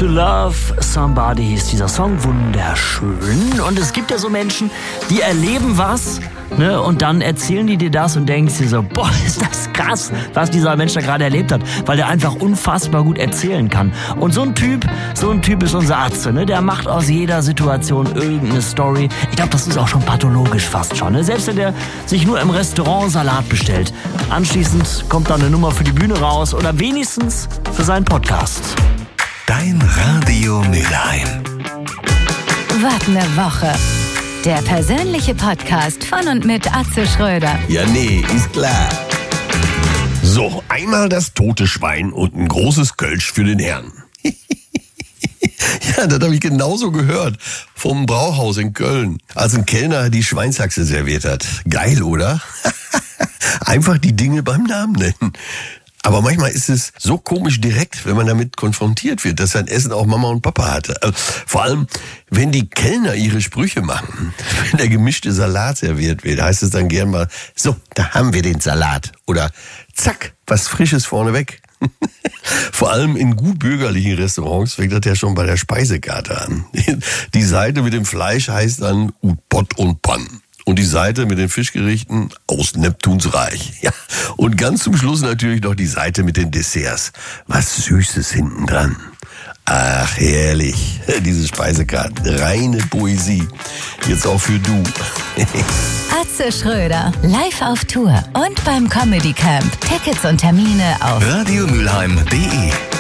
To Love Somebody hieß dieser Song, wunderschön. Und es gibt ja so Menschen, die erleben was, ne, und dann erzählen die dir das und denkst dir so, boah, ist das krass, was dieser Mensch da gerade erlebt hat, weil der einfach unfassbar gut erzählen kann. Und so ein Typ ist unser Atze, ne, der macht aus jeder Situation irgendeine Story. Ich glaube, das ist auch schon pathologisch fast schon, ne? Selbst wenn der sich nur im Restaurant Salat bestellt. Anschließend kommt dann eine Nummer für die Bühne raus oder wenigstens für seinen Podcast. Dein Radio Mülheim. Was eine Woche. Der persönliche Podcast von und mit Atze Schröder. Ja, nee, ist klar. So, einmal das tote Schwein und ein großes Kölsch für den Herrn. Ja, das habe ich genauso gehört. Vom Brauhaus in Köln, als ein Kellner die Schweinshaxe serviert hat. Geil, oder? Einfach die Dinge beim Namen nennen. Aber manchmal ist es so komisch direkt, wenn man damit konfrontiert wird, dass sein Essen auch Mama und Papa hatte. Vor allem, wenn die Kellner ihre Sprüche machen. Wenn der gemischte Salat serviert wird, heißt es dann gern mal, so, da haben wir den Salat. Oder zack, was Frisches vorneweg. Vor allem in gut bürgerlichen Restaurants fängt das ja schon bei der Speisekarte an. Die Seite mit dem Fleisch heißt dann Ut Pott und Pann. Und die Seite mit den Fischgerichten aus Neptuns Reich. Ja. Und ganz zum Schluss natürlich noch die Seite mit den Desserts. Was Süßes hinten dran. Ach, herrlich. Diese Speisekarten. Reine Poesie. Jetzt auch für du. Atze Schröder. Live auf Tour und beim Comedy Camp. Tickets und Termine auf radiomülheim.de